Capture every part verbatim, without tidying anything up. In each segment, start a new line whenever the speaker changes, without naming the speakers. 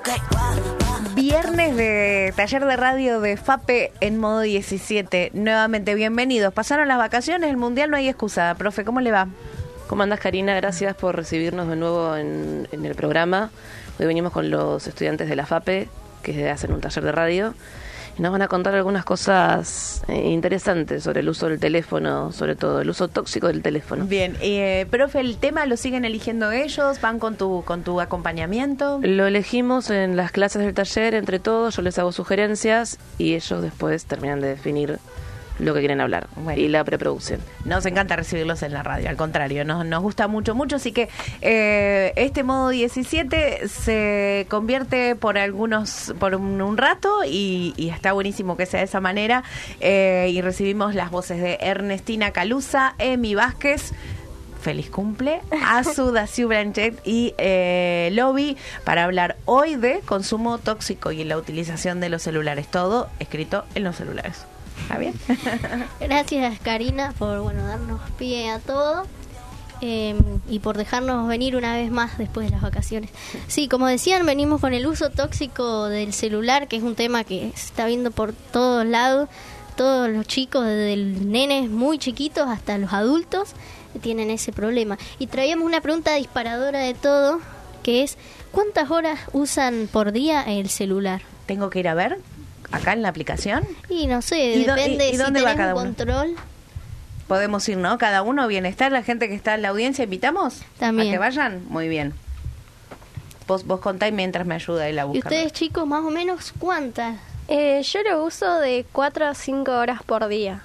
Viernes de taller de radio de FAPE en modo diecisiete. Nuevamente, bienvenidos. Pasaron las vacaciones, el mundial, no hay excusa. Profe, ¿cómo le va?
¿Cómo andás, Karina? Gracias por recibirnos de nuevo en, en el programa. Hoy venimos con los estudiantes de la FAPE, que hacen un taller de radio, y nos van a contar algunas cosas eh, interesantes sobre el uso del teléfono, sobre todo el uso tóxico del teléfono.
Bien, eh, profe, ¿el tema lo siguen eligiendo ellos? ¿Van con tu, con tu acompañamiento?
Lo elegimos en las clases del taller entre todos, yo les hago sugerencias y ellos después terminan de definir lo que quieren hablar, bueno, y la preproducción.
Nos encanta recibirlos en la radio, al contrario, nos, nos gusta mucho, mucho, así que eh, este modo diecisiete se convierte por algunos, por un, un rato y, y está buenísimo que sea de esa manera, eh, y recibimos las voces de Ernestina Calusa, Emi Vázquez, feliz cumple, Azu Daciu Blanchet y eh, Lobby, para hablar hoy de consumo tóxico y la utilización de los celulares, todo escrito en los celulares. ¿Está bien?
Gracias, Karina, por bueno darnos pie a todo eh, y por dejarnos venir una vez más después de las vacaciones. Sí, como decían, venimos con el uso tóxico del celular, que es un tema que se está viendo por todos lados. Todos los chicos, desde el nenes muy chiquitos hasta los adultos, tienen ese problema. Y traíamos una pregunta disparadora de todo, que es: ¿cuántas horas usan por día el celular?
Tengo que ir a ver acá en la aplicación.
Y no sé,
¿Y
depende
y, y
si
dónde va
tenés
cada
un
uno?
control.
Podemos ir, ¿no? Cada uno, bienestar, la gente que está en la audiencia, ¿invitamos?
También.
¿A que vayan? Muy bien. Vos, vos contáis mientras me ayuda él a
¿Y
buscar.
ustedes, chicos, más o menos cuántas?
Eh, yo lo uso de cuatro a cinco horas por día.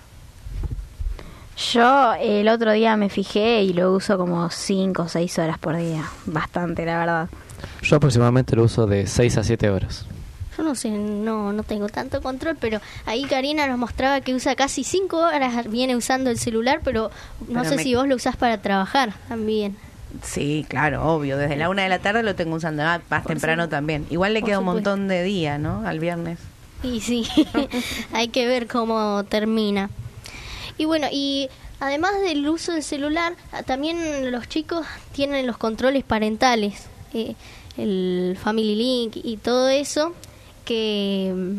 Yo el otro día me fijé y lo uso como cinco o seis horas por día. Bastante, la verdad.
Yo aproximadamente lo uso de seis a siete horas.
Yo no sé, no no tengo tanto control, pero ahí Karina nos mostraba que usa casi cinco horas, viene usando el celular, pero no
Pero
sé
me-
si vos lo usás para trabajar también.
Sí, claro, obvio. Desde la una de la tarde lo tengo usando. Ah, más
Por
temprano
supuesto.
también. Igual le
Por
queda un
supuesto.
montón de día, ¿no? Al viernes.
Y sí, hay que ver cómo termina. Y bueno, y además del uso del celular, ah, también los chicos tienen los controles parentales, eh, el Family Link y todo eso, que,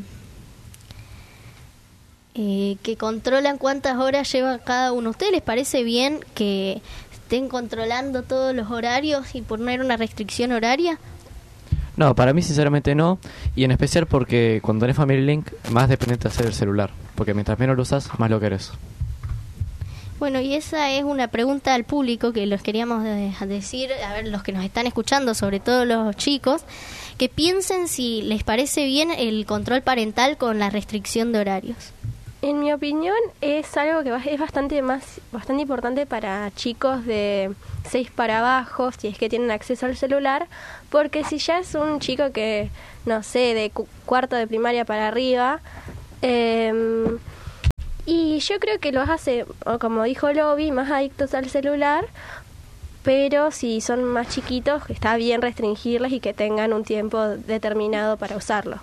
eh, que controlan cuántas horas lleva cada uno. ¿A ustedes les parece bien que estén controlando todos los horarios y poner una restricción horaria?
No, para mí sinceramente no, y en especial porque cuando tenés Family Link, más dependiente de hacer el celular, porque mientras menos lo usas, más lo querés.
Bueno, y esa es una pregunta al público que los queríamos de- decir, a ver, los que nos están escuchando, sobre todo los chicos, que piensen si les parece bien el control parental con la restricción de horarios.
En mi opinión es algo que va- es bastante más bastante importante para chicos de seis para abajo, si es que tienen acceso al celular, porque si ya es un chico que, no sé, de cu- cuarto de primaria para arriba, eh, y yo creo que los hace, o como dijo Lobby, más adictos al celular, pero si son más chiquitos, está bien restringirles y que tengan un tiempo determinado para usarlo.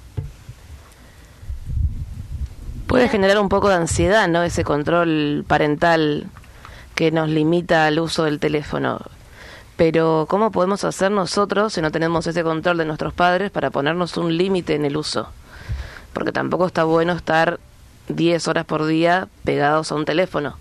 Puede generar un poco de ansiedad, ¿no? Ese control parental que nos limita al uso del teléfono. Pero ¿cómo podemos hacer nosotros si no tenemos ese control de nuestros padres para ponernos un límite en el uso? Porque tampoco está bueno estar diez horas por día pegados a un teléfono.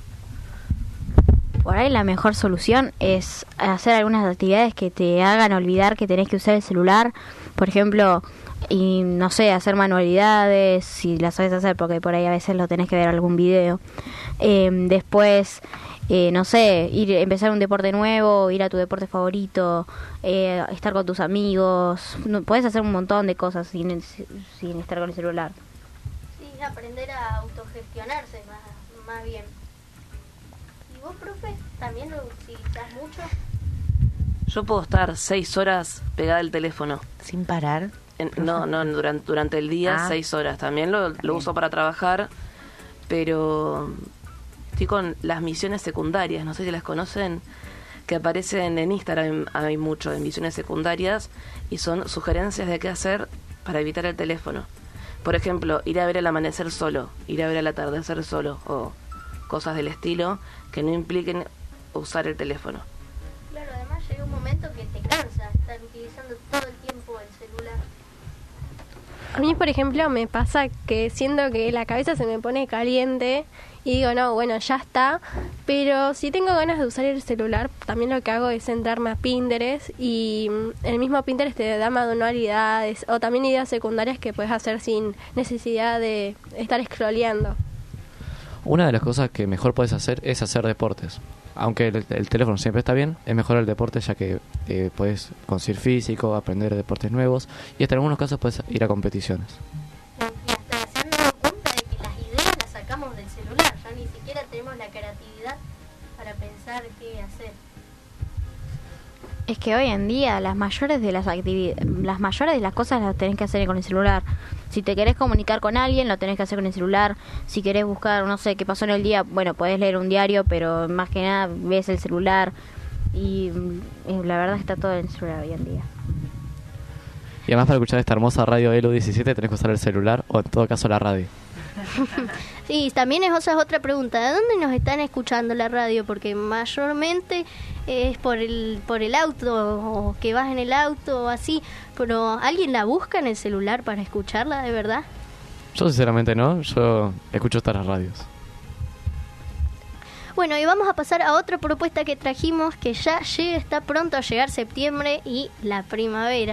Por ahí la mejor solución es hacer algunas actividades que te hagan olvidar que tenés que usar el celular. Por ejemplo, y no sé, hacer manualidades, si las sabes hacer, porque por ahí a veces lo tenés que ver algún video. Eh, después, eh, no sé, ir empezar un deporte nuevo, ir a tu deporte favorito, eh, estar con tus amigos. No, podés hacer un montón de cosas sin, sin estar con el celular.
Sí, aprender a autogestionarse más, más bien. ¿Y vos, profe, también lo utilizás mucho?
Yo puedo estar seis horas pegada al teléfono.
Sin parar.
En- no, no, durante, durante el día,
Ah.
seis horas. También lo, lo uso para trabajar, pero estoy con las misiones secundarias, no sé si las conocen, que aparecen en Instagram, hay mucho, en misiones secundarias, y son sugerencias de qué hacer para evitar el teléfono. Por ejemplo, ir a ver el amanecer solo, ir a ver el atardecer solo, o cosas del estilo que no impliquen usar el teléfono.
Claro, además llega un momento que te cansa estar utilizando todo el tiempo el celular.
A mí, por ejemplo, me pasa que siento que la cabeza se me pone caliente y digo, no, bueno, ya está. Pero si tengo ganas de usar el celular, también lo que hago es entrarme a Pinterest y mm, el mismo Pinterest te da manualidades o también ideas secundarias que puedes hacer sin necesidad de estar scrolleando.
Una de las cosas que mejor puedes hacer es hacer deportes. Aunque el, el teléfono siempre está bien, es mejor el deporte ya que eh, puedes conseguir físico, aprender deportes nuevos y hasta en algunos casos puedes ir a competiciones.
Y hasta hacernos cuenta de que las ideas las sacamos del celular, ya ni siquiera tenemos la creatividad para pensar qué hacer.
Es que hoy en día las mayores de las actividades, las mayores de las cosas las tenés que hacer con el celular. Si te querés comunicar con alguien, lo tenés que hacer con el celular. Si querés buscar, no sé, qué pasó en el día, bueno, podés leer un diario, pero más que nada ves el celular. Y eh, la verdad es que está todo en el celular hoy en día.
Y además para escuchar esta hermosa radio Elo diecisiete tenés que usar el celular o en todo caso la radio.
Sí, también es esa es otra pregunta. ¿De dónde nos están escuchando la radio? Porque mayormente es por el por el auto o que vas en el auto o así. Pero ¿alguien la busca en el celular para escucharla de verdad?
Yo sinceramente no, yo escucho estas radios.
Bueno, y vamos a pasar a otra propuesta que trajimos que ya llega, está pronto a llegar septiembre y la primavera.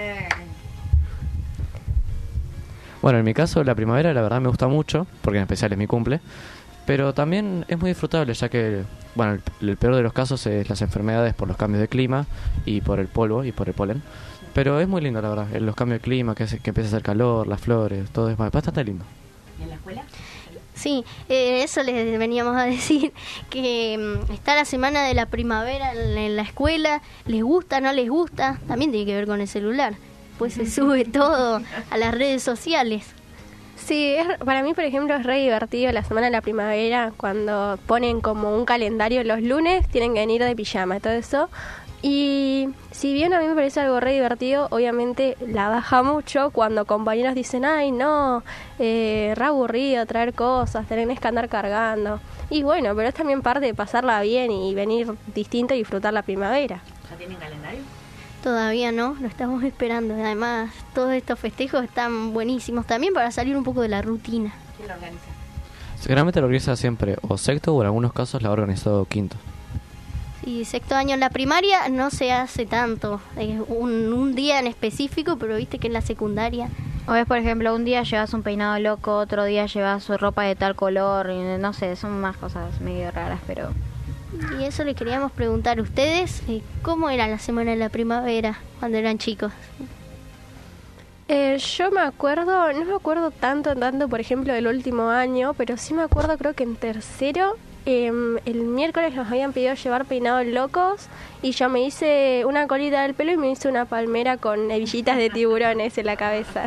Bueno, en mi caso la primavera la verdad me gusta mucho, porque en especial es mi cumple, pero también es muy disfrutable ya que, bueno, el, el peor de los casos es las enfermedades por los cambios de clima y por el polvo y por el polen, pero es muy lindo la verdad, los cambios de clima, que, hace, que empieza a hacer calor, las flores, todo es bastante lindo.
¿Y en la escuela?
Sí, eh, eso les veníamos a decir, que mm, está la semana de la primavera en, en la escuela, les gusta, no les gusta, también tiene que ver con el celular. Pues se sube todo a las redes sociales.
Sí, es, para mí, por ejemplo, es re divertido la semana de la primavera cuando ponen como un calendario los lunes, tienen que venir de pijama y todo eso. Y si bien a mí me parece algo re divertido, obviamente la baja mucho cuando compañeros dicen, ay no, eh, re aburrido traer cosas, tenés que andar cargando. Y bueno, pero es también parte de pasarla bien y venir distinto y disfrutar la primavera.
¿Ya tienen calendario?
Todavía no, lo estamos esperando. Además, todos estos festejos están buenísimos también para salir un poco de la rutina.
¿Quién lo organiza?
Generalmente lo organiza siempre o sexto o en algunos casos la ha organizado quinto.
Sí, sexto año en la primaria no se hace tanto, es un, un día en específico, pero viste que en la secundaria...
O es, por ejemplo, un día llevas un peinado loco, otro día llevas su ropa de tal color, y no sé, son más cosas medio raras, pero...
Y eso le queríamos preguntar a ustedes, eh, ¿cómo era la semana de la primavera cuando eran chicos?
Eh, yo me acuerdo, no me acuerdo tanto, tanto, por ejemplo, del último año, pero sí me acuerdo, creo que en tercero, eh, el miércoles nos habían pedido llevar peinados locos y yo me hice una colita del pelo y me hice una palmera con hebillitas de tiburones en la cabeza.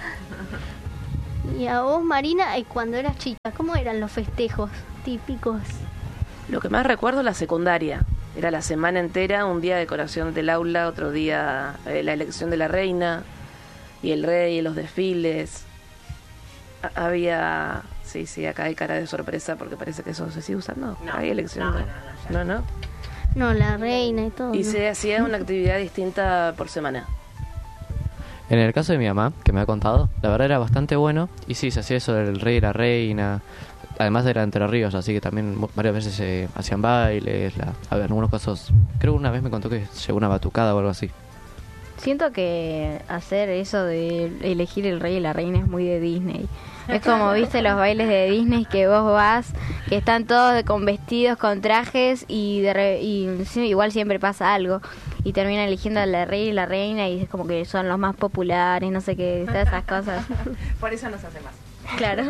Y a vos, Marina, eh, cuando eras chica, ¿cómo eran los festejos típicos?
Lo que más recuerdo es la secundaria. Era la semana entera, un día de decoración del aula, otro día eh, la elección de la reina y el rey y los desfiles. A- había... Sí, sí, acá hay cara de sorpresa porque parece que eso se sigue usando.
No,
hay elección
no,
de...
no, no,
no, no.
No, la reina y todo.
Y
¿no?
se hacía una actividad distinta por semana.
En el caso de mi mamá, que me ha contado, la verdad era bastante bueno y sí, se hacía eso del rey y la reina. Además era Entre Ríos, así que también varias veces se hacían bailes. La, a ver, en algunos casos, creo que una vez me contó que llegó una batucada o algo así.
Siento que hacer eso de elegir el rey y la reina es muy de Disney. Es como, viste, los bailes de Disney que vos vas, que están todos con vestidos, con trajes y, de re- y sí, igual siempre pasa algo. Y terminan eligiendo al rey y la reina y es como que son los más populares, no sé qué, todas esas cosas.
Por eso no se hace más.
Claro.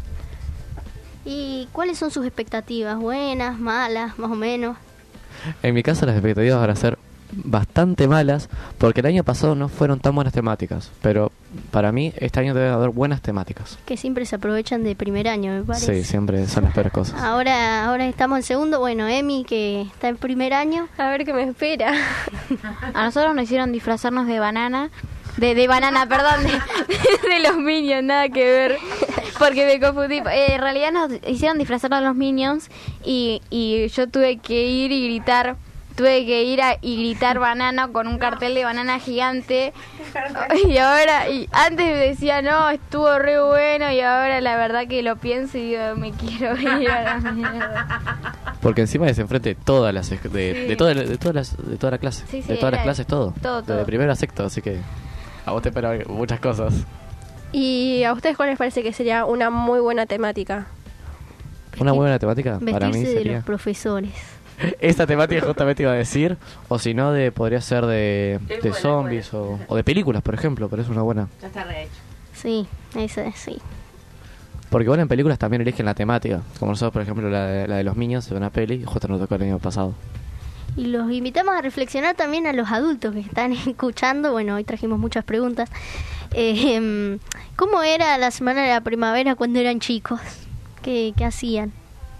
¿Y cuáles son sus expectativas? ¿Buenas, malas, más o menos?
En mi caso las expectativas van a ser bastante malas porque el año pasado no fueron tan buenas temáticas, pero para mí este año debe haber buenas temáticas.
Que siempre se aprovechan de primer año, me parece.
Sí, siempre son las peores cosas.
Ahora, ahora estamos en segundo. Bueno, Emi, que está en primer año.
A ver qué me espera.
A nosotros nos hicieron disfrazarnos de banana. De, de banana, perdón, de, de los Minions, nada que ver, porque me confundí. Eh, en realidad nos hicieron disfrazarnos de los Minions y, y yo tuve que ir y gritar tuve que ir a, y gritar banana con un cartel de banana gigante. Y ahora, y antes decía, no, estuvo re bueno, y ahora la verdad que lo pienso y digo, me quiero ir a la mierda.
Porque encima es enfrente todas las, de,
Sí.
de, toda, de, todas las, de toda la clase,
Sí, sí,
de todas las
era
clases, todo.
todo, todo.
De primero a sexto, así que a vos te esperan muchas cosas.
¿Y a ustedes cuál les parece que sería una muy buena temática?
Una buena temática para mí
Vestirse de
sería...
los profesores.
Esta temática justamente iba a decir, o si no, de podría ser de, de zombies o, o de películas, por ejemplo, pero es una buena.
Ya está rehecho.
Sí, esa sí.
Porque bueno, en películas también eligen la temática, como nosotros, por ejemplo, la de, la de los niños de una peli, y justo nos tocó el año pasado.
Y los invitamos a reflexionar también a los adultos que están escuchando. Bueno, hoy trajimos muchas preguntas. Eh, ¿Cómo era la semana de la primavera cuando eran chicos? ¿Qué, qué hacían?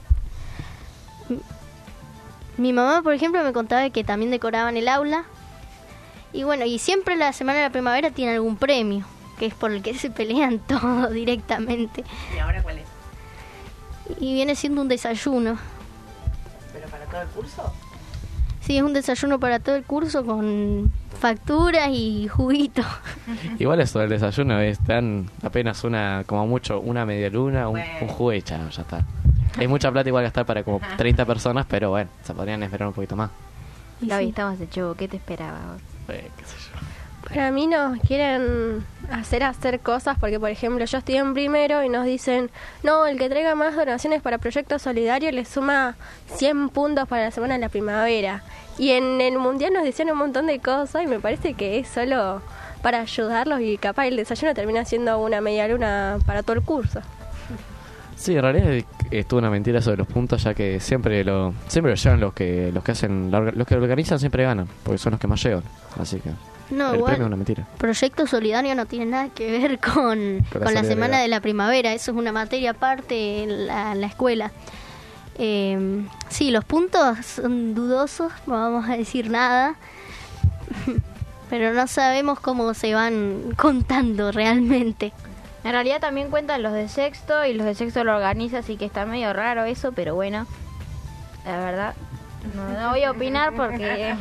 Mi mamá, por ejemplo, me contaba que también decoraban el aula. Y bueno, y siempre la semana de la primavera tiene algún premio, que es por el que se pelean todos directamente.
¿Y ahora cuál es?
Y viene siendo un desayuno.
¿Pero para todo el curso?
Sí, es un desayuno para todo el curso con facturas y juguito.
Igual eso del desayuno es tan apenas una, como mucho, una media luna, un,
Bueno.
un jugo y chao, ya está. Hay mucha plata igual gastar para como treinta personas, pero bueno, se podrían esperar un poquito más.
Y
Gaby,
sí.
estabas hecho, ¿qué te esperaba vos?
Eh, qué sé yo.
Para mí nos quieren hacer hacer cosas porque, por ejemplo, yo estoy en primero y nos dicen, no, el que traiga más donaciones para proyectos solidarios le suma cien puntos para la semana de la primavera. Y en el mundial nos decían un montón de cosas y me parece que es solo para ayudarlos y capaz el desayuno termina siendo una media luna para todo el curso.
Sí, en realidad estuvo una mentira eso de los puntos, ya que siempre lo siempre lo llevan los que los que hacen la orga- los que organizan siempre ganan, porque son los que más llevan, así que
No,
el
igual,
premio es una mentira.
Proyecto Solidario no tiene nada que ver con,
Con la
con la
solidaridad.
semana de la primavera. Eso es una materia aparte en la, en la escuela. Eh, sí, los puntos son dudosos, no vamos a decir nada. Pero no sabemos cómo se van contando realmente.
En realidad también cuentan los de sexto y los de sexto lo organiza, así que está medio raro eso, pero bueno, la verdad, no, no voy a opinar porque...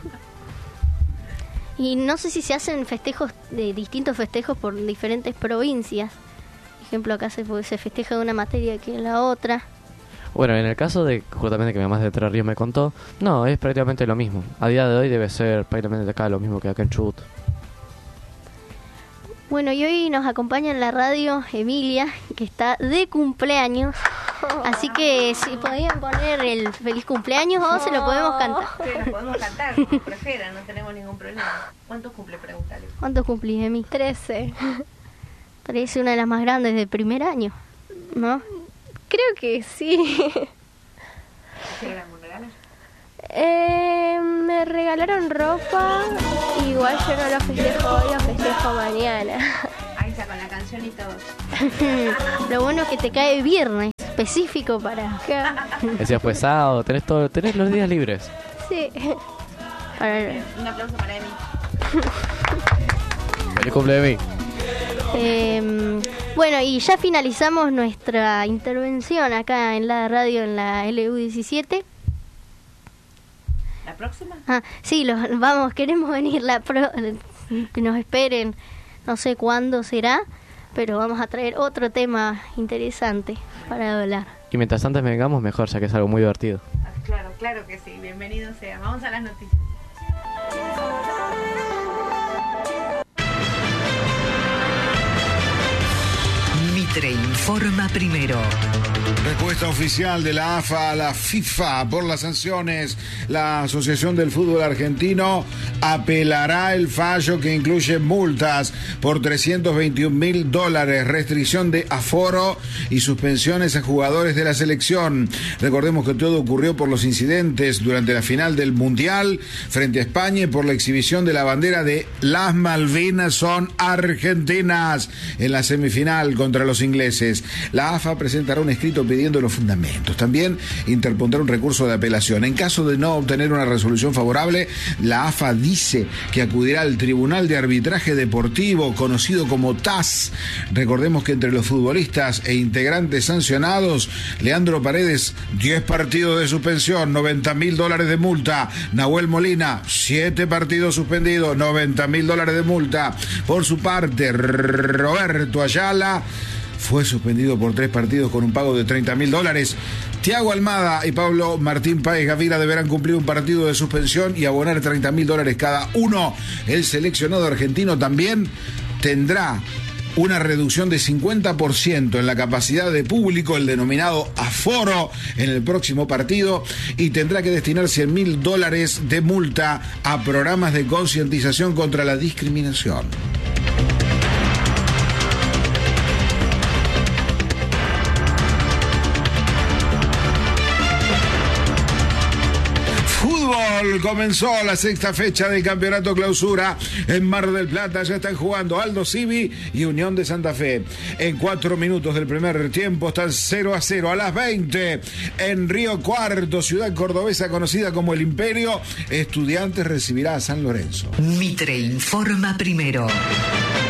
Y no sé si se hacen festejos, de distintos festejos por diferentes provincias. Por ejemplo, acá se, se festeja de una materia que en la otra.
Bueno, en el caso de justamente que mi mamá de Entre Ríos me contó, no, es prácticamente lo mismo. A día de hoy debe ser prácticamente acá lo mismo que acá en Chubut.
Bueno, y hoy nos acompaña en la radio Emilia, que está de cumpleaños. Así que si podían poner el feliz cumpleaños o se lo podemos cantar.
Sí, lo podemos cantar, como prefieran, no tenemos ningún problema. ¿Cuántos cumple? Pregúntale.
¿Cuántos cumplís, Emi?
trece.
Parece una de las más grandes del primer año, ¿no?
Creo que sí.
¿Quieren algún regalo?
Eh, me regalaron ropa, igual yo no lo festejo hoy, lo festejo mañana.
Ahí está con la canción y todo.
Lo bueno es que te cae viernes, específico para...
Decías pues sábado, tenés todo, tenés los días libres.
Sí.
para
Un aplauso para Emi.
Feliz cumple de mí.
Eh, bueno, y ya finalizamos nuestra intervención acá en la radio en la L U diecisiete.
¿La próxima?
Ah, sí, los, vamos, queremos venir la pro, que nos esperen, no sé cuándo será, pero vamos a traer otro tema interesante para hablar.
Y mientras antes vengamos, mejor, ya que es algo muy divertido.
Ah, claro, claro que sí. Bienvenido sea. Vamos a las noticias.
Mitre informa primero.
Respuesta oficial de la A F A a la FIFA por las sanciones. La Asociación del Fútbol Argentino apelará el fallo que incluye multas por trescientos veintiún mil dólares, restricción de aforo y suspensiones a jugadores de la selección. Recordemos que todo ocurrió por los incidentes durante la final del Mundial frente a España y por la exhibición de la bandera de las Malvinas son argentinas en la semifinal contra los ingleses. La A F A presentará un escrito escrito pidiendo los fundamentos. También interpondrá un recurso de apelación. En caso de no obtener una resolución favorable, la A F A dice que acudirá al Tribunal de Arbitraje Deportivo, conocido como T A S. Recordemos que entre los futbolistas e integrantes sancionados, Leandro Paredes, diez partidos de suspensión, noventa mil dólares de multa. Nahuel Molina, siete partidos suspendidos, noventa mil dólares de multa. Por su parte, Roberto Ayala fue suspendido por tres partidos con un pago de treinta mil dólares. Thiago Almada y Pablo Martín Páez Gavira deberán cumplir un partido de suspensión y abonar treinta mil dólares cada uno. El seleccionado argentino también tendrá una reducción de cincuenta por ciento en la capacidad de público, el denominado aforo, en el próximo partido, y tendrá que destinar cien mil dólares de multa a programas de concientización contra la discriminación. Comenzó la sexta fecha del Campeonato Clausura en Mar del Plata. Ya están jugando Aldo Civi y Unión de Santa Fe. En cuatro minutos del primer tiempo están cero a cero. A las veinte, en Río Cuarto, ciudad cordobesa conocida como El Imperio, Estudiantes recibirá a San Lorenzo.
Mitre informa primero.